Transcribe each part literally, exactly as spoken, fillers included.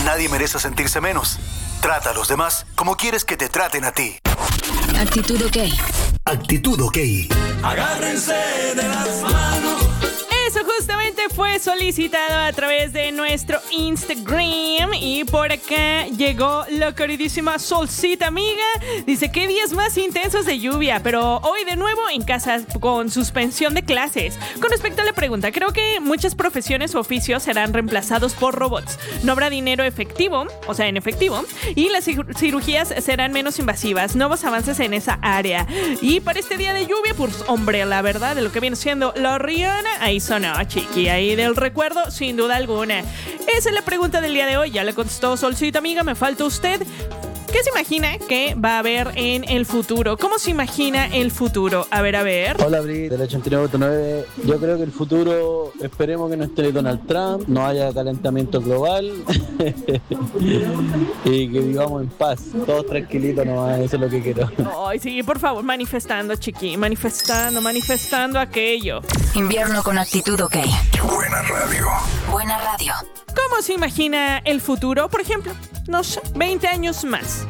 Nadie merece sentirse menos. Trata a los demás como quieres que te traten a ti. Actitud OK. Actitud OK. Agárrense de las manos. Eso justamente fue solicitado a través de nuestro Instagram. Y por acá llegó la queridísima Solcita Amiga. Dice, qué días más intensos de lluvia, pero hoy de nuevo en casa con suspensión de clases. Con respecto a la pregunta, creo que muchas profesiones o oficios serán reemplazados por robots. No habrá dinero efectivo, o sea, en efectivo, y las cirugías serán menos invasivas. Nuevos avances en esa área. Y para este día de lluvia, pues hombre, la verdad de lo que viene siendo la Rihanna, ahí sonó, chiqui, ahí del recuerdo, sin duda alguna. Esa es la pregunta del día de hoy. Ya le contestó Solcita Amiga, me falta usted. ¿Qué se imagina que va a haber en el futuro? ¿Cómo se imagina el futuro? A ver, a ver. Hola, Bri, del ochenta y nueve punto nueve. Yo creo que el futuro, esperemos que no esté Donald Trump, no haya calentamiento global y que vivamos en paz, todos tranquilitos, no, eso es lo que quiero. Ay, sí, por favor, manifestando, chiqui, manifestando, manifestando aquello. Invierno con actitud OK. Buena radio. Buena radio. ¿Cómo se imagina el futuro? Por ejemplo, no sé, veinte años más.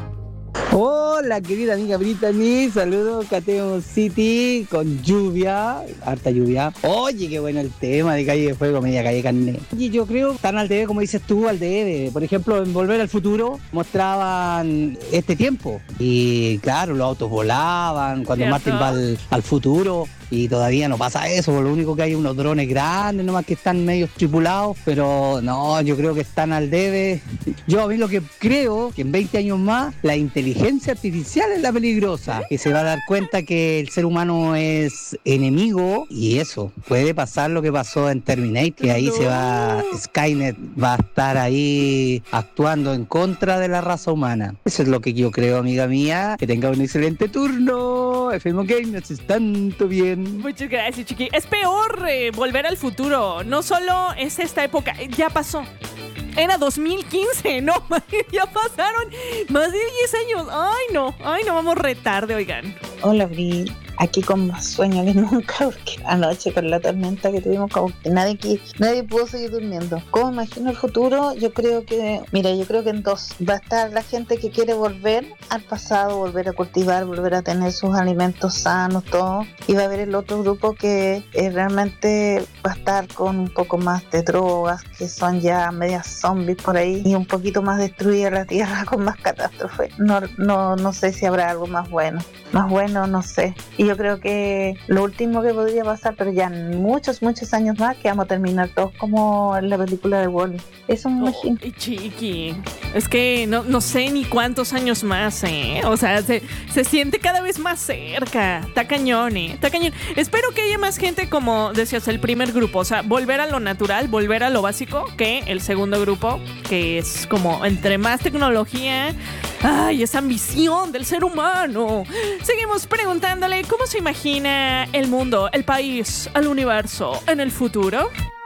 Hola, querida amiga Brittany, saludos, Cateo City, con lluvia, harta lluvia. Oye, qué bueno el tema de Calle de Fuego, media Calle Carné. Y yo creo que están al debe, como dices tú, al debe. Por ejemplo, en Volver al Futuro mostraban este tiempo. Y claro, los autos volaban, cuando ¿cierto? Martin va al, al futuro. Y todavía no pasa eso, lo único que hay unos drones grandes, nomás que están medio tripulados, pero no, yo creo que están al debe. Yo a mí lo que creo, que en veinte años más, la inteligencia artificial es la peligrosa, que se va a dar cuenta que el ser humano es enemigo, y eso, puede pasar lo que pasó en Terminator, que ahí se va, Skynet va a estar ahí actuando en contra de la raza humana. Eso es lo que yo creo, amiga mía, que tenga un excelente turno, F M Game, no haces tanto bien. Muchas gracias, chiqui. Es peor eh, Volver al Futuro. No solo es esta época, ya pasó. Era dos mil quince, no, ya pasaron más de diez años. Ay, no, ay, no, vamos re tarde, oigan. Hola, Bri. Aquí con más sueño que nunca, porque anoche con la tormenta que tuvimos, como que nadie, aquí, nadie pudo seguir durmiendo. ¿Cómo imagino el futuro? Yo creo que, mira, yo creo que en dos va a estar la gente que quiere volver al pasado, volver a cultivar, volver a tener sus alimentos sanos, todo. Y va a haber el otro grupo que eh, realmente va a estar con un poco más de drogas, que son ya medias zombies por ahí, y un poquito más destruida la tierra con más catástrofes. No, no, no sé si habrá algo más bueno. Más bueno, no sé. Y yo creo que lo último que podría pasar, pero ya en muchos, muchos años más, que vamos a terminar todos como en la película de Wall-E. Eso me imagino. Oh, chiqui, es que no, no sé ni cuántos años más, ¿eh? O sea, se, se siente cada vez más cerca. Está cañón, ¿eh? Está cañón. Espero que haya más gente, como decías, el primer grupo. O sea, volver a lo natural, volver a lo básico, que el segundo grupo, que es como entre más tecnología, ¡ay! Esa ambición del ser humano. Seguimos preguntándole cómo se imagina el mundo, el país, el universo en el futuro.